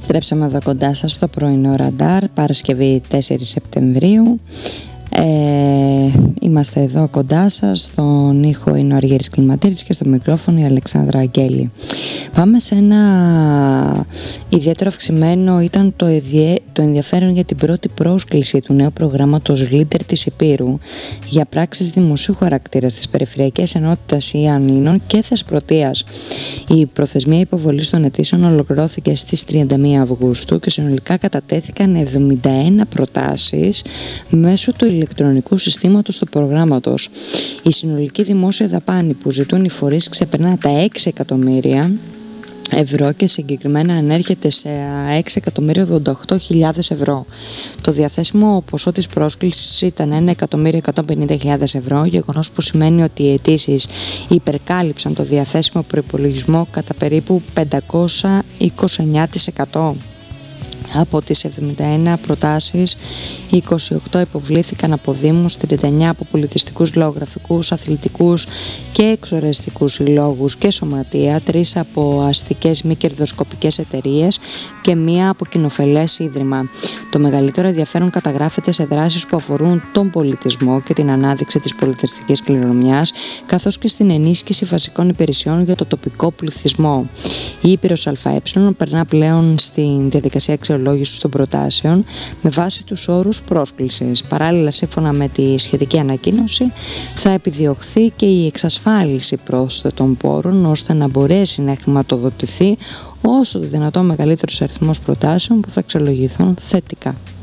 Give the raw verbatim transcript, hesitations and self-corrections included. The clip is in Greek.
Επιστρέψαμε εδώ κοντά σας στο πρωινό ραντάρ, Παρασκευή τέσσερις Σεπτεμβρίου. Ε, είμαστε εδώ κοντά σας. Στον ήχο είναι ο Αργύρης Κλιματήρης και στο μικρόφωνο η Αλεξάνδρα Αγγέλη. Πάμε σε ένα ιδιαίτερο αυξημένο. Ήταν το, εδιέ, το ενδιαφέρον για την πρώτη πρόσκληση του νέου προγράμματος Leader της Ηπείρου για πράξεις δημοσίου χαρακτήρα στις περιφερειακές ενότητες Ιαννίνων και Θεσπρωτείας. Η προθεσμία υποβολής των αιτήσεων ολοκληρώθηκε στις τριάντα μία Αυγούστου και συνολικά κατατέθηκαν εβδομήντα ένα προτάσεις μέσω του ηλεκτρονικού συστήματος του προγράμματος. Η συνολική δημόσια δαπάνη που ζητούν οι φορείς ξεπερνά τα έξι εκατομμύρια ευρώ και συγκεκριμένα ανέρχεται σε έξι εκατομμύρια ογδόντα οκτώ χιλιάδες ευρώ. Το διαθέσιμο ποσό της πρόσκλησης ήταν ένα εκατομμύριο εκατόν πενήντα χιλιάδες ευρώ, γεγονός που σημαίνει ότι οι αιτήσεις υπερκάλυψαν το διαθέσιμο προϋπολογισμό κατά περίπου πεντακόσια είκοσι εννέα τοις εκατό. Από τις εβδομήντα ένα προτάσεις, είκοσι οκτώ υποβλήθηκαν από δήμους, τριάντα εννέα από πολιτιστικούς, λαογραφικούς, αθλητικούς και εξορεστικούς συλλόγους και σωματεία, τρεις από αστικές μη κερδοσκοπικές εταιρείες και μία από κοινοφελές ίδρυμα. Το μεγαλύτερο ενδιαφέρον καταγράφεται σε δράσεις που αφορούν τον πολιτισμό και την ανάδειξη της πολιτιστικής κληρονομιάς, καθώς και στην ενίσχυση βασικών υπηρεσιών για το τοπικό πληθυσμό. Η Ήπειρος ΑΕ περνά πλέον στην διαδικασία αξιολόγησης των προτάσεων με βάση τους όρους πρόσκλησης. Παράλληλα, σύμφωνα με τη σχετική ανακοίνωση, θα επιδιωχθεί και η εξασφάλιση πρόσθετων πόρων ώστε να μπορέσει να χρηματοδοτηθεί όσο το δυνατόν μεγαλύτερος αριθμός προτάσεων που θα αξιολογηθούν θετικά.